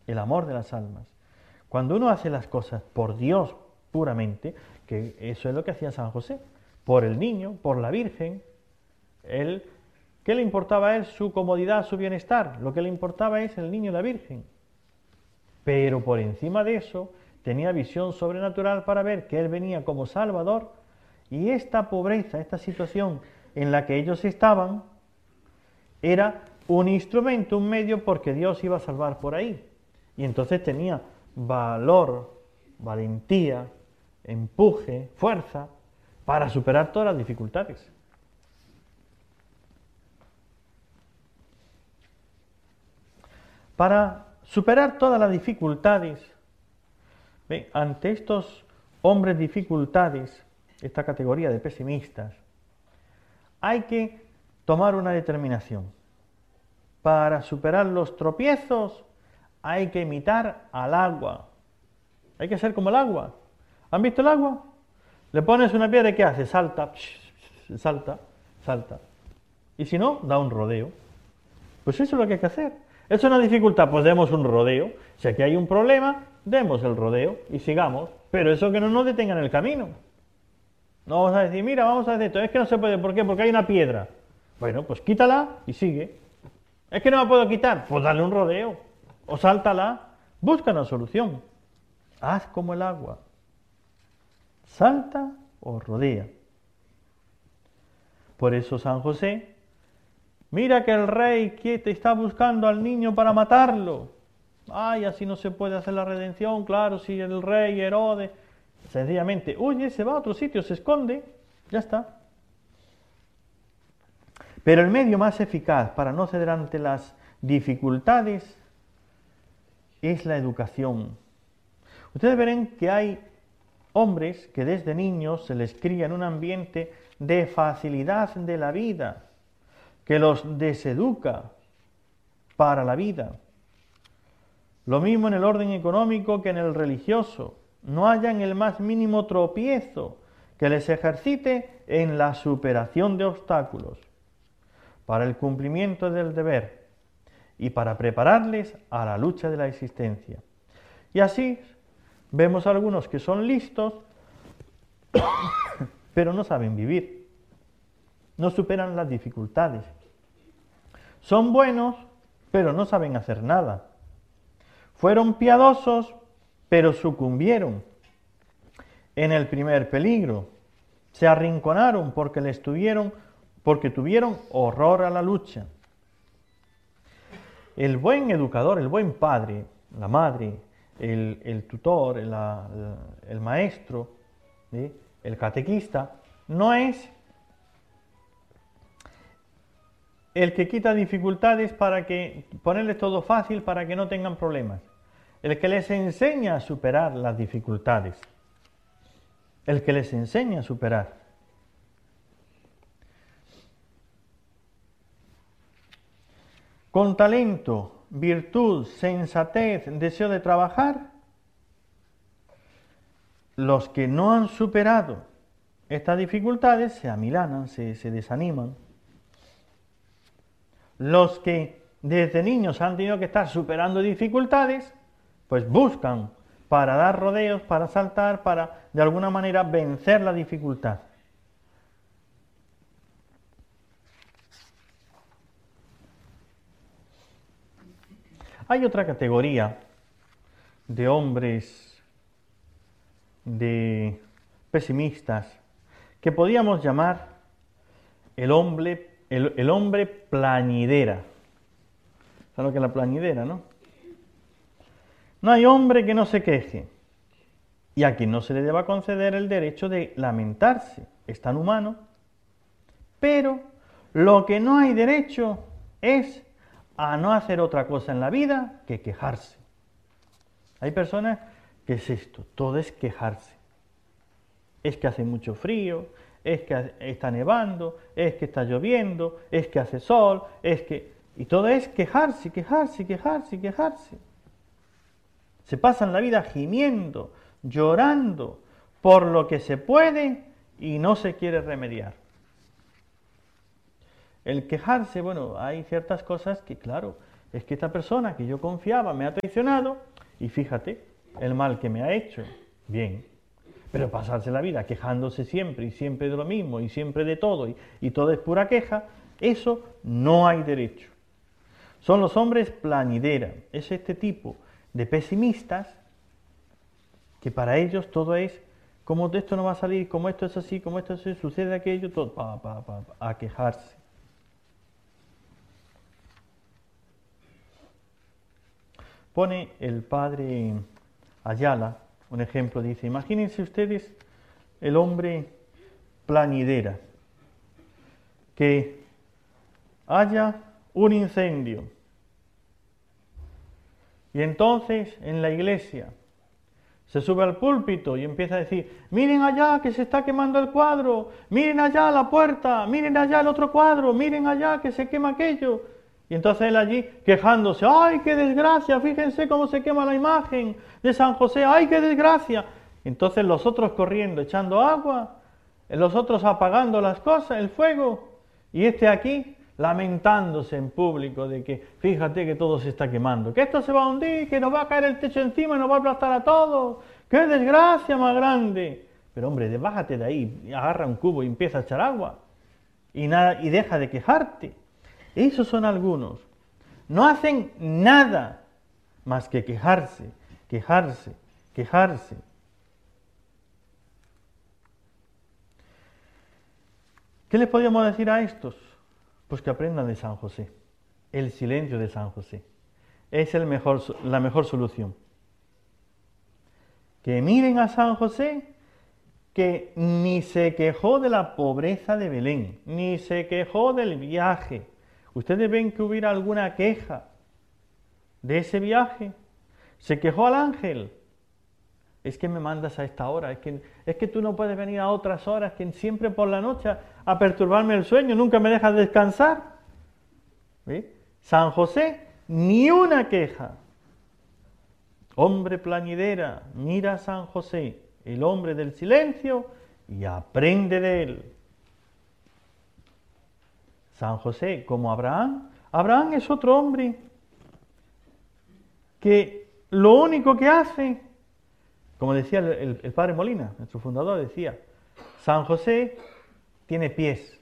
el amor de las almas. Cuando uno hace las cosas por Dios puramente, que eso es lo que hacía San José, por el niño, por la Virgen, él, ¿qué le importaba a él? Su comodidad, su bienestar. Lo que le importaba es el niño y la Virgen. Pero por encima de eso, tenía visión sobrenatural para ver que él venía como Salvador, y esta pobreza, esta situación en la que ellos estaban, era un instrumento, un medio, porque Dios iba a salvar por ahí. Y entonces tenía valor, valentía, empuje, fuerza, para superar todas las dificultades. Para superar todas las dificultades, ante estos hombres dificultades, esta categoría de pesimistas, hay que tomar una determinación. Para superar los tropiezos hay que imitar al agua. Hay que ser como el agua. ¿Han visto el agua? Le pones una piedra y ¿qué hace? Salta, salta, salta. Y si no, da un rodeo. Pues eso es lo que hay que hacer. ¿Es una dificultad? Pues demos un rodeo. Si aquí hay un problema, demos el rodeo y sigamos. Pero eso que no nos detenga en el camino. No vamos a decir, mira, vamos a hacer esto. Es que no se puede. ¿Por qué? Porque hay una piedra. Bueno, pues quítala y sigue. Es que no la puedo quitar. Pues dale un rodeo. O sáltala. Busca una solución. Haz como el agua. Salta o rodea. Por eso San José, mira que el rey te está buscando al niño para matarlo. Ay, así no se puede hacer la redención, claro, si el rey Herodes, sencillamente huye, se va a otro sitio, se esconde, ya está. Pero el medio más eficaz para no ceder ante las dificultades es la educación. Ustedes verán que hay hombres que desde niños se les cría en un ambiente de facilidad de la vida, que los deseduca para la vida. Lo mismo en el orden económico que en el religioso. No hallan el más mínimo tropiezo que les ejercite en la superación de obstáculos, para el cumplimiento del deber y para prepararles a la lucha de la existencia. Y así vemos algunos que son listos, pero no saben vivir, no superan las dificultades. Son buenos, pero no saben hacer nada. Fueron piadosos, pero sucumbieron en el primer peligro. Se arrinconaron porque tuvieron horror a la lucha. El buen educador, el buen padre, la madre, el tutor, el maestro, ¿sí?, el catequista, no es el que quita dificultades para que ponerles todo fácil para que no tengan problemas. El que les enseña a superar las dificultades. El que les enseña a superar. Con talento, virtud, sensatez, deseo de trabajar, los que no han superado estas dificultades se amilanan, se desaniman. Los que desde niños han tenido que estar superando dificultades, pues buscan para dar rodeos, para saltar, para de alguna manera vencer la dificultad. Hay otra categoría de hombres, de pesimistas, que podríamos llamar el hombre plañidera. ¿Sabes lo que es la plañidera, no? No hay hombre que no se queje, y a quien no se le deba conceder el derecho de lamentarse. Es tan humano, pero lo que no hay derecho es a no hacer otra cosa en la vida que quejarse. Hay personas que es esto, todo es quejarse. Es que hace mucho frío, es que está nevando, es que está lloviendo, es que hace sol, es que... Y todo es quejarse, quejarse, quejarse, quejarse. Se pasan la vida gimiendo, llorando por lo que se puede y no se quiere remediar. El quejarse, bueno, hay ciertas cosas que, claro, es que esta persona que yo confiaba me ha traicionado y fíjate el mal que me ha hecho. Bien, pero pasarse la vida quejándose siempre y siempre de lo mismo y siempre de todo y todo es pura queja, eso no hay derecho. Son los hombres plañidera, es este tipo de pesimistas que para ellos todo es como de esto no va a salir, como esto es así, como esto es así, sucede aquello, todo a quejarse. Pone el padre Ayala un ejemplo, dice, imagínense ustedes el hombre plañidera, que haya un incendio y entonces en la iglesia se sube al púlpito y empieza a decir, miren allá que se está quemando el cuadro, miren allá la puerta, miren allá el otro cuadro, miren allá que se quema aquello. Y entonces él allí quejándose, ¡ay, qué desgracia! Fíjense cómo se quema la imagen de San José, ¡ay, qué desgracia! Y entonces los otros corriendo, echando agua, los otros apagando las cosas, el fuego, y este aquí lamentándose en público de que, fíjate que todo se está quemando, que esto se va a hundir, que nos va a caer el techo encima y nos va a aplastar a todos, ¡qué desgracia más grande! Pero hombre, bájate de ahí, agarra un cubo y empieza a echar agua, y deja de quejarte. Esos son algunos. No hacen nada más que quejarse, quejarse, quejarse. ¿Qué les podríamos decir a estos? Pues que aprendan de San José. El silencio de San José. Es la mejor solución. Que miren a San José, que ni se quejó de la pobreza de Belén, ni se quejó del viaje. ¿Ustedes ven que hubiera alguna queja de ese viaje? ¿Se quejó al ángel? Es que me mandas a esta hora, es que tú no puedes venir a otras horas, que siempre por la noche a perturbarme el sueño, nunca me dejas descansar. ¿Ve? San José, ni una queja. Hombre plañidera, mira a San José, el hombre del silencio, y aprende de él. San José, como Abraham, Abraham es otro hombre que lo único que hace, como decía el padre Molina, nuestro fundador, decía, San José tiene pies.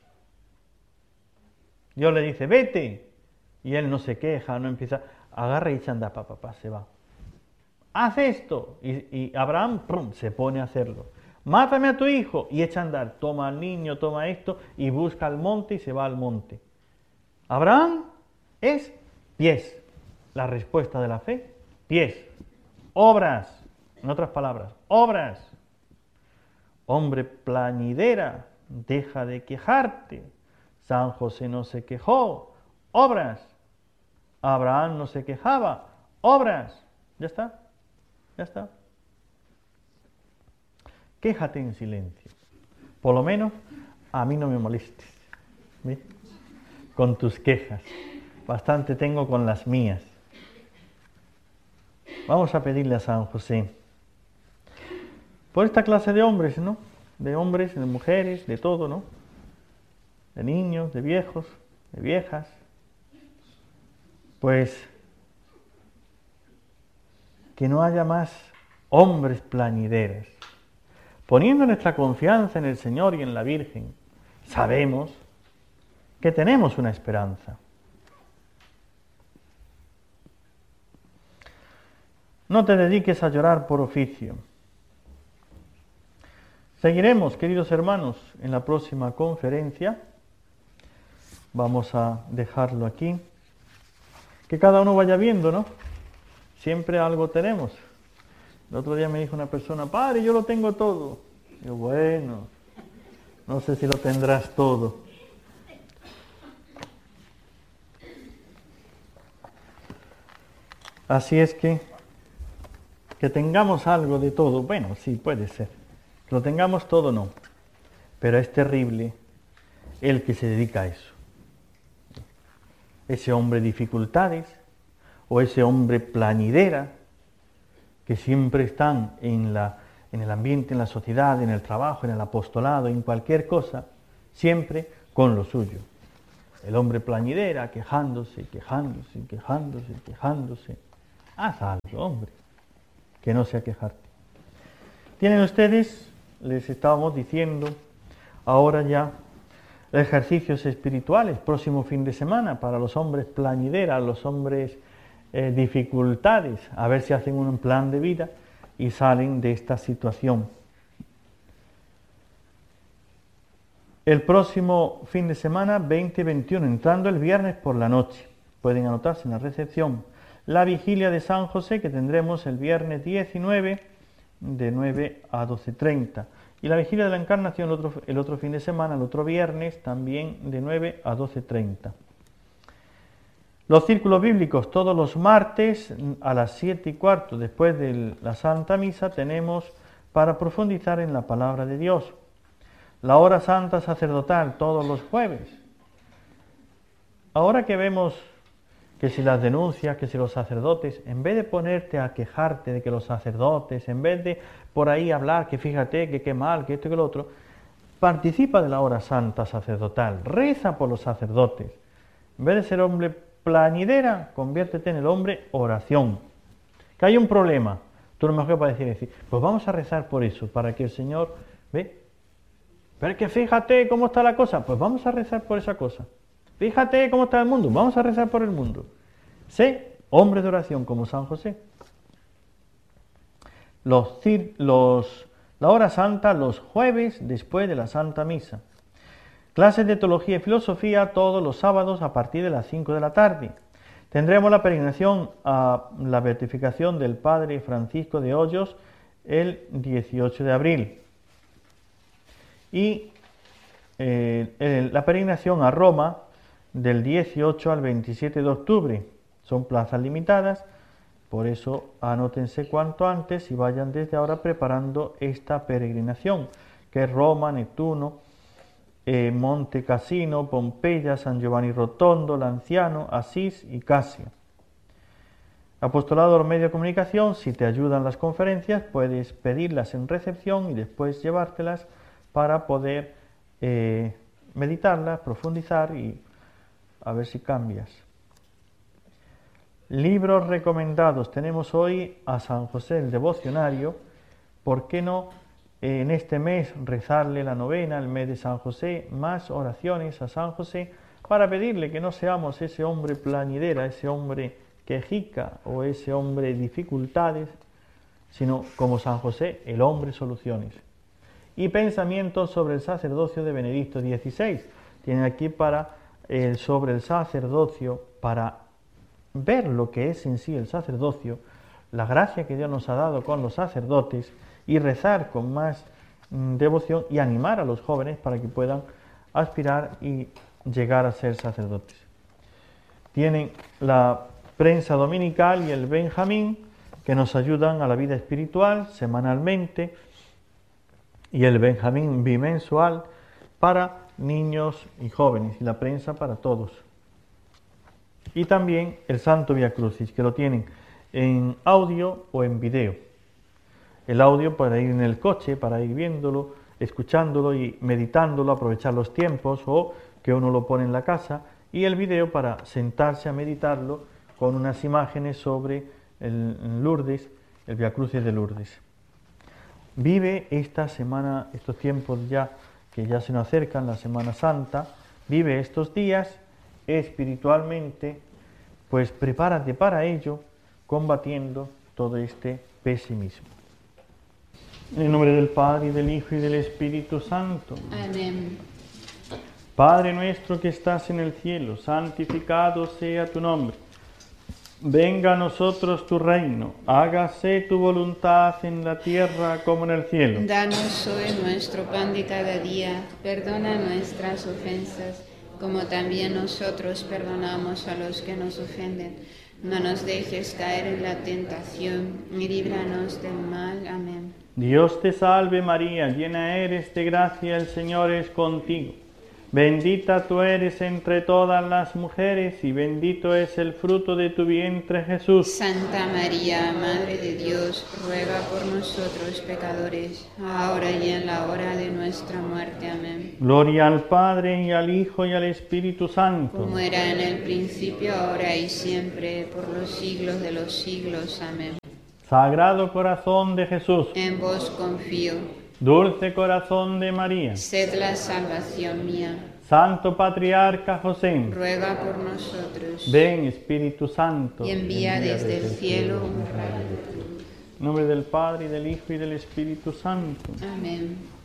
Dios le dice, vete, y él no se queja, no empieza, agarra y echa anda, se va. Haz esto, y Abraham se pone a hacerlo. Mátame a tu hijo y echa a andar, toma al niño, toma esto y busca al monte y se va al monte. Abraham es pies, la respuesta de la fe, pies, obras, en otras palabras, obras. Hombre plañidera, deja de quejarte. San José no se quejó, obras. Abraham no se quejaba, obras. Ya está, ya está. Quéjate en silencio. Por lo menos a mí no me molestes. ¿Sí? Con tus quejas. Bastante tengo con las mías. Vamos a pedirle a San José por esta clase de hombres, ¿no? De hombres, de mujeres, de todo, ¿no? De niños, de viejos, de viejas. Pues que no haya más hombres plañideros. Poniendo nuestra confianza en el Señor y en la Virgen, sabemos que tenemos una esperanza. No te dediques a llorar por oficio. Seguiremos, queridos hermanos, en la próxima conferencia. Vamos a dejarlo aquí. Que cada uno vaya viendo, ¿no? Siempre algo tenemos. El otro día me dijo una persona, padre, yo lo tengo todo. Yo, bueno, no sé si lo tendrás todo. Así es que tengamos algo de todo. Bueno, sí, puede ser. Que lo tengamos todo, no. Pero es terrible el que se dedica a eso. Ese hombre de dificultades o ese hombre plañidera que siempre están en el ambiente, en la sociedad, en el trabajo, en el apostolado, en cualquier cosa, siempre con lo suyo. el hombre plañidera, quejándose, quejándose, quejándose, quejándose. Haz algo, hombre, que no sea quejarte. Tienen ustedes, les estábamos diciendo, ahora ya ejercicios espirituales, próximo fin de semana, para los hombres plañideras, los hombres dificultades, a ver si hacen un plan de vida y salen de esta situación. El próximo fin de semana, 20 y 21, entrando el viernes por la noche, pueden anotarse en la recepción, la vigilia de San José que tendremos el viernes 19 de 9 a 12:30 y la vigilia de la Encarnación el otro fin de semana, el otro viernes también de 9 a 12:30. Los círculos bíblicos todos los martes a las 7:15 después de la Santa Misa tenemos para profundizar en la palabra de Dios. La hora santa sacerdotal todos los jueves. Ahora que vemos que si las denuncias, que si los sacerdotes, en vez de ponerte a quejarte de que los sacerdotes, en vez de por ahí hablar que fíjate que qué mal, que esto y que lo otro, participa de la hora santa sacerdotal, reza por los sacerdotes. En vez de ser hombre plañidera, conviértete en el hombre oración. Que hay un problema, tú lo mejor para decir, pues vamos a rezar por eso, para que el Señor, ¿ve? Pero es que fíjate cómo está la cosa, pues vamos a rezar por esa cosa. Fíjate cómo está el mundo, vamos a rezar por el mundo. Sé hombre de oración como San José. La hora santa los jueves después de la Santa Misa. Clases de teología y filosofía todos los sábados a partir de las 5 de la tarde. Tendremos la peregrinación a la beatificación del Padre Francisco de Hoyos el 18 de abril. Y la peregrinación a Roma del 18 al 27 de octubre. Son plazas limitadas, por eso anótense cuanto antes y vayan desde ahora preparando esta peregrinación, que es Roma, Neptuno, Monte Cassino, Pompeya, San Giovanni Rotondo, Lanciano, Asís y Casia. Apostolado por medio de comunicación, si te ayudan las conferencias, puedes pedirlas en recepción y después llevártelas para poder meditarlas, profundizar y a ver si cambias. Libros recomendados. Tenemos hoy a San José el Devocionario. ¿Por qué no en este mes rezarle la novena, el mes de San José, más oraciones a San José para pedirle que no seamos ese hombre plañidera, ese hombre quejica o ese hombre dificultades, sino como San José, el hombre soluciones? Y pensamientos sobre el sacerdocio de Benedicto XVI. Tienen aquí sobre el sacerdocio, para ver lo que es en sí el sacerdocio, la gracia que Dios nos ha dado con los sacerdotes y rezar con más devoción y animar a los jóvenes para que puedan aspirar y llegar a ser sacerdotes. Tienen la prensa dominical y el Benjamín que nos ayudan a la vida espiritual semanalmente y el Benjamín bimensual para niños y jóvenes y la prensa para todos. Y también el Santo Vía Crucis, que lo tienen en audio o en video. El audio para ir en el coche, para ir viéndolo, escuchándolo y meditándolo, aprovechar los tiempos, o que uno lo pone en la casa, y el video para sentarse a meditarlo con unas imágenes sobre el Lourdes, el Vía Crucis de Lourdes. Vive esta semana, estos tiempos ya que ya se nos acercan, la Semana Santa, vive estos días espiritualmente, pues prepárate para ello, combatiendo todo este pesimismo. En el nombre del Padre, y del Hijo, y del Espíritu Santo. Amén. Padre nuestro que estás en el cielo, santificado sea tu nombre. Venga a nosotros tu reino, hágase tu voluntad en la tierra como en el cielo. Danos hoy nuestro pan de cada día, perdona nuestras ofensas, como también nosotros perdonamos a los que nos ofenden. No nos dejes caer en la tentación, y líbranos del mal. Amén. Dios te salve María, llena eres de gracia, el Señor es contigo. Bendita tú eres entre todas las mujeres y bendito es el fruto de tu vientre, Jesús. Santa María, Madre de Dios, ruega por nosotros pecadores, ahora y en la hora de nuestra muerte. Amén. Gloria al Padre, y al Hijo, y al Espíritu Santo. Como era en el principio, ahora y siempre, por los siglos de los siglos. Amén. Sagrado corazón de Jesús, En vos confío, dulce corazón de María, sed la salvación mía. Santo Patriarca José, Ruega por nosotros. ven Espíritu Santo, Y envía desde el cielo un rayo de luz. En nombre del Padre, y del Hijo, y del Espíritu Santo. Amén.